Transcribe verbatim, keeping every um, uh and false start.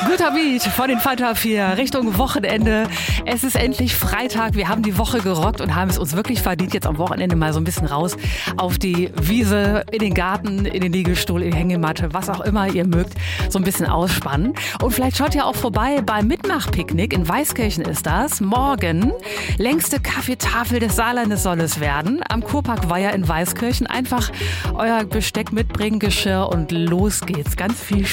Guter Beat von den Fanta vier Richtung Wochenende. Es ist endlich Freitag. Wir haben die Woche gerockt und haben es uns wirklich verdient, jetzt am Wochenende mal so ein bisschen raus auf die Wiese, in den Garten, in den Liegestuhl, in die Hängematte, was auch immer ihr mögt, so ein bisschen ausspannen. Und vielleicht schaut ihr auch vorbei beim Mitmachpicknick. In Weißkirchen ist das. Morgen längste Kaffeetafel des Saarlandes soll es werden. Am Kurparkweiher in Weißkirchen. Einfach euer Besteck mitbringen, Geschirr und los geht's. Ganz viel Spaß.